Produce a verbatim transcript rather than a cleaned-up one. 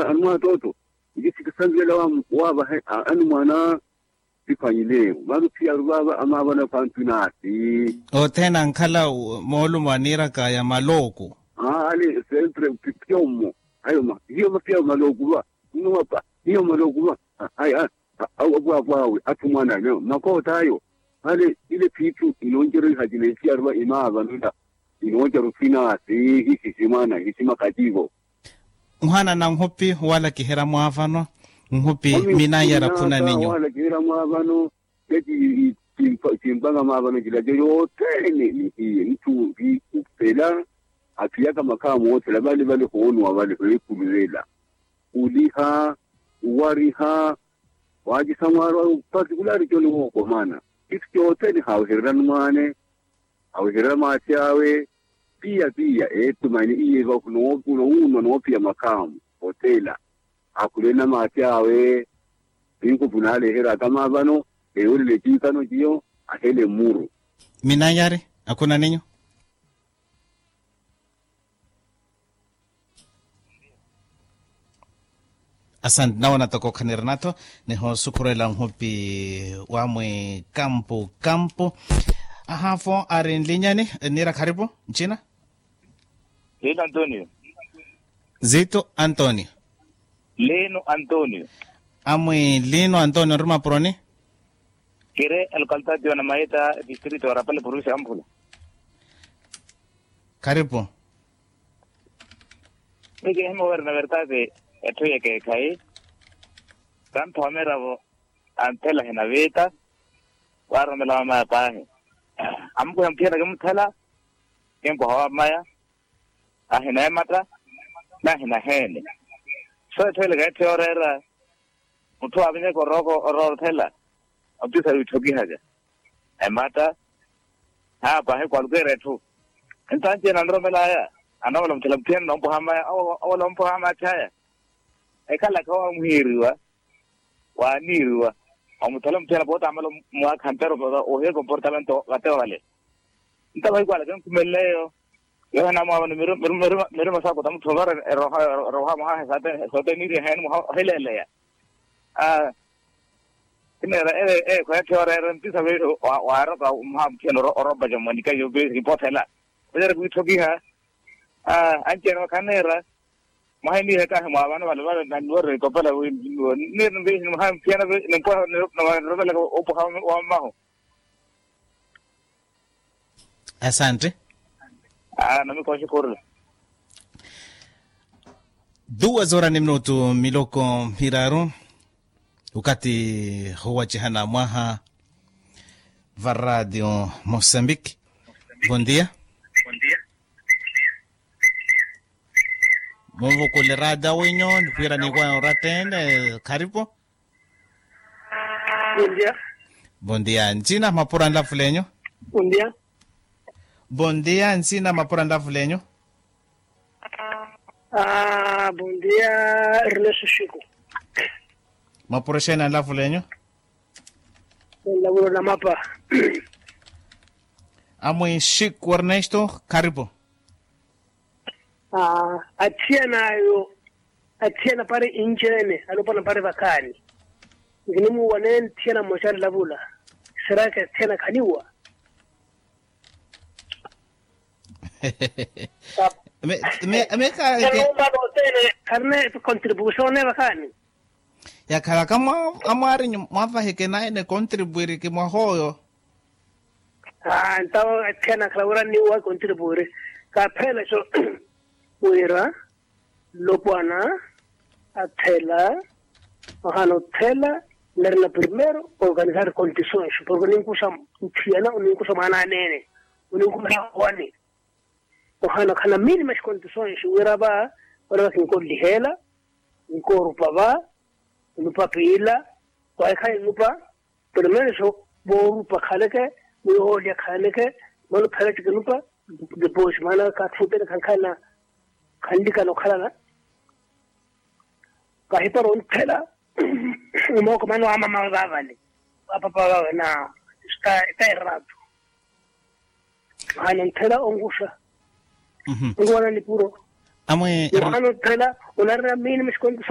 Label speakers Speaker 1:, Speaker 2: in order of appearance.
Speaker 1: anwa toto igisi kasanzela wa waba anu mwana sifanyile baru pia rubaba ama bana pantunati
Speaker 2: o tena nkala molu manira ka ya maloko
Speaker 1: ah ali sempre piomo ayo ma hiyo mapia maloko wa nwa pa hiyo maloko wa ai au abu abu atumwana no makota ayo ale ile pitu inonjero hajine pia ruba ima banunda inonjero finati hisimana hisima kadigo
Speaker 2: mwana na nhopi wala kihera mwavano nhopi mina yara kuna ninyo
Speaker 1: wala kihera mwavano yeti timpanga mwavano jilaje yote ni ni mtu kupela afiyaka makamu wote labali bali kuonu wabali kulikulila uliha uwariha waji samaro particularly jole woko mana kitu yote ni hawherana mwane hawherana machawe pia pia etu mani iye ba kuno kuno uno no pia makamu hotela akulena machawe bingu bunale hera kama bano e ule kikano jio ahele muru
Speaker 2: mina yare akuna ninyo Asante naona toko kanirnato neho sukurela nhopi wamwe campo campo ahafo arin linyani nira karibu nchina
Speaker 3: Leno Antonio
Speaker 2: Zito Antonio
Speaker 3: Leno Antonio
Speaker 2: amwe Leno Antonio ruma proni
Speaker 3: kire alcalde de Anamaeta distrito de Rapale provincia Ampula
Speaker 2: karibu
Speaker 3: Mike hemo ver na verdad de estoy que caí tanto ameravo antela en aveta guarda me la mama paje amko ampiera que mutela tiempo hawa maya ahina mata na hina hene so tele que te orera mutu abine ko roko oro tela abdu sabi thogi haja e mata ha pahe kwalgere tu entan je nandro melaya anawala mtelam tien no pohama awala pohama chaya ekala ko muhiriwa wa niriwa amutalam tena bota amalo mwa kantero o he comportamento gateo vale nta vai kwala kan kumeleyo yo na mwa mero mero mero masa ko tam thogar roha roha mha sate sote ni hen mha hele le ya ah inera e e ko ya thore ran ti sabe wa ro ka mha ken ro ro ba jamani ka yo be report hela bere ku thogi ha ah anjeno kanera mahini heka hamawana wala wala nanwore ko pala ni ni ni maham piana ni ko no robele ko opo ha wa maho
Speaker 2: asante
Speaker 3: ah nami ko shukuru
Speaker 2: duas horas ni minuto miloko hiraro ukati huwa chihana mwaha va radio Moçambique bom dia
Speaker 3: bom dia
Speaker 2: Mungu kulirada wenyo nipira ni kwa ratende karibu
Speaker 4: Bom dia.
Speaker 2: Bom dia nchina mapura ndafu lenyo
Speaker 4: Bom dia.
Speaker 2: Bom dia nchina mapura ndafu lenyo
Speaker 4: Ah, bom dia Ernesto Chico.
Speaker 2: Mapura shena ndafu lenyo
Speaker 4: Laburo na mapa.
Speaker 2: Amwe Chico Ernesto karibu
Speaker 4: Ah, atia nayo atia na pare injene alopa na pare vakani nginimu wanen tia na moshari labula siraka tia na kaniwa
Speaker 2: me me me ka
Speaker 4: kanu ba do tene karne contribution ne vakani
Speaker 2: ya kala kama amari mwafa heke na ene contribuire ke mwahoyo
Speaker 4: ah ntawa atia na kalawura ni wa contribuire ka pele so Uira, Lopana, Atela, Ohano Tela, Lerna primero, organizar condições, porque nem custa tiana, nem custa mana nene, nem custa wani. Ohano kana mínimas condições, uira ba, ora que com lihela, com rupa ba, rupa pila, vai kai rupa, primeiro so bo rupa khaleke, bo olha khaleke, mano khaleke rupa, depois mana ka fute kan kana Kandika no kala na kahiparo ntela mo ko mano ama mabavale papa papa na sta sta errado ano ntela ongusha
Speaker 2: mhm
Speaker 4: ngwana ni puro
Speaker 2: amwe
Speaker 4: ano ntela una ra minimas condições